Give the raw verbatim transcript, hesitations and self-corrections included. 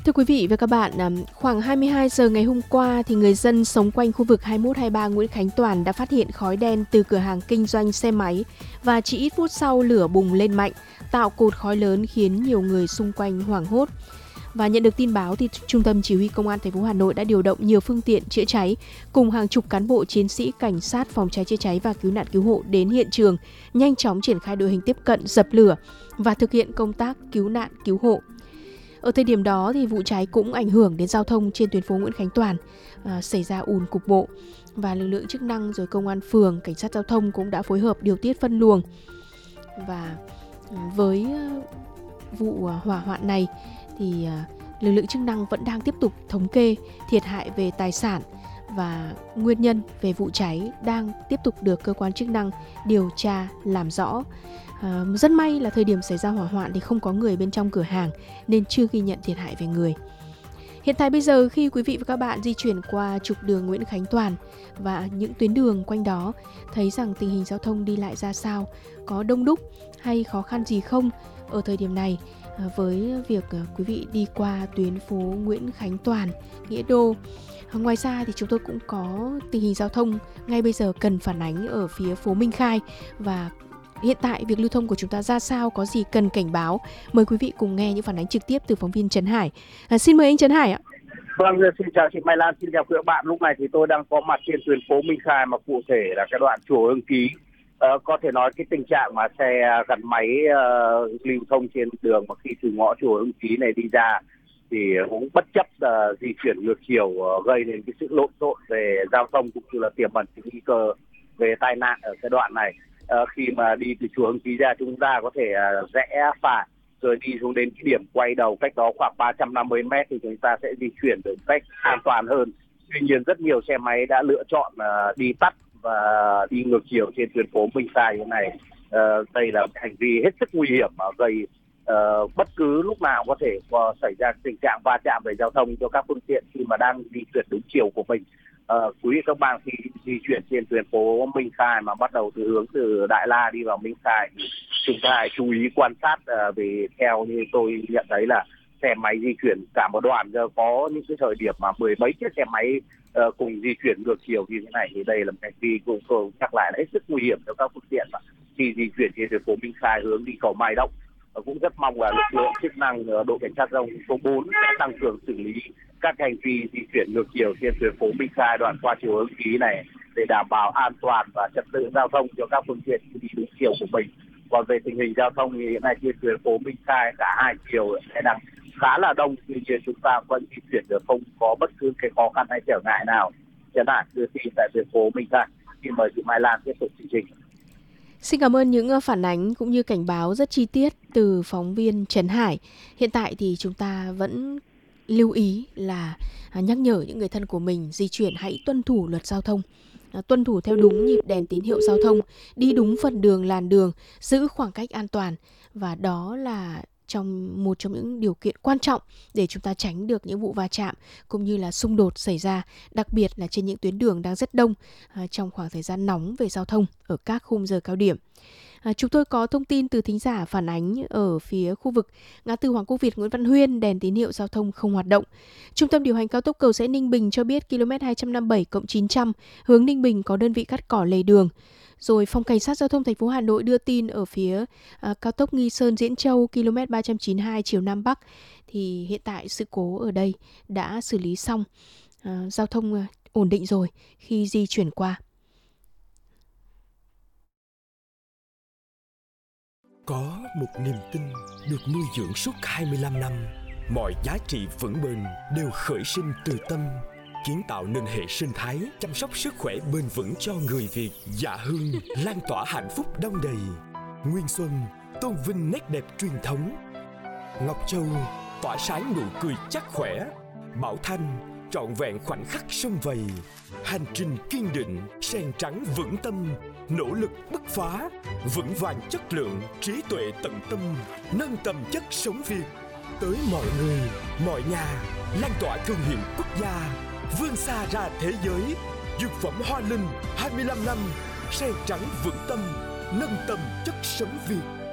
Thưa quý vị và các bạn, khoảng hai mươi hai giờ ngày hôm qua thì người dân sống quanh khu vực hai mươi mốt hai mươi ba Nguyễn Khánh Toàn đã phát hiện khói đen từ cửa hàng kinh doanh xe máy và chỉ ít phút sau lửa bùng lên mạnh, tạo cột khói lớn khiến nhiều người xung quanh hoảng hốt. Và nhận được tin báo thì Trung tâm Chỉ huy Công an thành phố Hà Nội đã điều động nhiều phương tiện chữa cháy cùng hàng chục cán bộ chiến sĩ cảnh sát phòng cháy chữa cháy và cứu nạn cứu hộ đến hiện trường, nhanh chóng triển khai đội hình tiếp cận dập lửa và thực hiện công tác cứu nạn cứu hộ. Ở thời điểm đó thì vụ cháy cũng ảnh hưởng đến giao thông trên tuyến phố Nguyễn Khánh Toàn, à, xảy ra ùn cục bộ và lực lượng chức năng rồi công an phường, cảnh sát giao thông cũng đã phối hợp điều tiết phân luồng. Và với vụ hỏa hoạn này thì lực lượng chức năng vẫn đang tiếp tục thống kê thiệt hại về tài sản và nguyên nhân về vụ cháy đang tiếp tục được cơ quan chức năng điều tra làm rõ. À, rất may là thời điểm xảy ra hỏa hoạn thì không có người bên trong cửa hàng nên chưa ghi nhận thiệt hại về người. Hiện tại bây giờ khi quý vị và các bạn di chuyển qua trục đường Nguyễn Khánh Toàn và những tuyến đường quanh đó, thấy rằng tình hình giao thông đi lại ra sao, có đông đúc hay khó khăn gì không ở thời điểm này à, với việc à, quý vị đi qua tuyến phố Nguyễn Khánh Toàn, Nghĩa Đô. À, ngoài ra thì chúng tôi cũng có tình hình giao thông ngay bây giờ cần phản ánh ở phía phố Minh Khai và hiện tại việc lưu thông của chúng ta ra sao, có gì cần cảnh báo. Mời quý vị cùng nghe những phản ánh trực tiếp từ phóng viên Trấn Hải. À, xin mời anh Trấn Hải ạ. Vâng, xin chào chị Mai Lan, xin chào các bạn. Lúc này thì tôi đang có mặt trên tuyến phố Minh Khai, mà cụ thể là cái đoạn chùa Hương Ký. À, có thể nói cái tình trạng mà xe gắn máy uh, lưu thông trên đường mà khi từ ngõ chùa Hương Ký này đi ra thì cũng bất chấp uh, di chuyển ngược chiều, uh, gây nên cái sự lộn xộn về giao thông cũng như là tiềm ẩn cái nguy cơ về tai nạn ở cái đoạn này. Uh, khi mà đi từ chùa Hương Ký ra, chúng ta có thể uh, rẽ phải rồi đi xuống đến cái điểm quay đầu cách đó khoảng ba trăm năm mươi mét thì chúng ta sẽ di chuyển được cách an toàn hơn. Tuy nhiên rất nhiều xe máy đã lựa chọn uh, đi tắt và đi ngược chiều trên tuyến phố Minh Khai như thế này. Uh, đây là hành vi hết sức nguy hiểm mà gây uh, bất cứ lúc nào có thể uh, xảy ra tình trạng va chạm về giao thông cho các phương tiện khi mà đang di chuyển đúng chiều của mình. Uh, quý vị các bạn khi di chuyển trên tuyến phố Minh Khai mà bắt đầu từ hướng từ Đại La đi vào Minh Khai thì chúng ta hãy chú ý quan sát, uh, vì theo như tôi nhận thấy là xe máy di chuyển cả một đoạn, có những cái thời điểm mà mười mấy chiếc xe máy uh, cùng di chuyển ngược chiều như thế này thì đây là một hành vi cũng tôi nhắc lại là hết sức nguy hiểm cho các phương tiện mà khi di chuyển trên tuyến phố Minh Khai hướng đi cầu Mai Động. Uh, cũng rất mong là lực lượng chức năng, uh, đội cảnh sát giao thông số bốn sẽ tăng cường xử lý các hành vi di chuyển ngược chiều trên tuyến phố Minh Khai đoạn qua chùa Hương Ký này để đảm bảo an toàn và trật tự giao thông cho các phương tiện đi đúng chiều của mình. Còn về tình hình giao thông thì hiện nay trên tuyến phố Minh Khai cả hai chiều sẽ đang khá là đông, tuy nhiên chúng ta vẫn di chuyển được, không có bất cứ cái khó khăn hay trở ngại nào. Trấn Hải đưa tin tại tuyến phố Minh Khai. Xin mời chị Mai Lan tiếp tục chương trình. Xin cảm ơn những phản ánh cũng như cảnh báo rất chi tiết từ phóng viên Trấn Hải. Hiện tại thì chúng ta vẫn lưu ý là nhắc nhở những người thân của mình di chuyển hãy tuân thủ luật giao thông, tuân thủ theo đúng nhịp đèn tín hiệu giao thông, đi đúng phần đường làn đường, giữ khoảng cách an toàn. Và đó là trong một trong những điều kiện quan trọng để chúng ta tránh được những vụ va chạm cũng như là xung đột xảy ra, đặc biệt là trên những tuyến đường đang rất đông à, trong khoảng thời gian nóng về giao thông ở các khung giờ cao điểm. À, chúng tôi có thông tin từ thính giả phản ánh ở phía khu vực ngã tư Hoàng Quốc Việt, Nguyễn Văn Huyên, đèn tín hiệu giao thông không hoạt động. Trung tâm điều hành cao tốc Cầu Giẽ Ninh Bình cho biết km hai trăm năm mươi bảy cộng chín trăm hướng Ninh Bình có đơn vị cắt cỏ lề đường. Rồi Phòng Cảnh sát Giao thông thành phố Hà Nội đưa tin ở phía à, cao tốc Nghi Sơn Diễn Châu km ba trăm chín mươi hai chiều Nam Bắc thì hiện tại sự cố ở đây đã xử lý xong, à, giao thông à, ổn định rồi khi di chuyển qua. Có một niềm tin được nuôi dưỡng suốt hai mươi lăm năm, mọi giá trị vững bền đều khởi sinh từ tâm, kiến tạo nên hệ sinh thái chăm sóc sức khỏe bền vững cho người Việt. Dạ Hương lan tỏa hạnh phúc đong đầy, Nguyên Xuân tôn vinh nét đẹp truyền thống, Ngọc Châu tỏa sáng nụ cười chắc khỏe, Bảo Thanh trọn vẹn khoảnh khắc sum vầy. Hành trình kiên định, sen trắng vững tâm, nỗ lực bứt phá, vững vàng chất lượng, trí tuệ tận tâm, nâng tầm chất sống Việt tới mọi người, mọi nhà, lan tỏa thương hiệu quốc gia, vươn xa ra thế giới. Dược phẩm Hoa Linh hai mươi lăm năm, sen trắng vững tâm, nâng tầm chất sống Việt.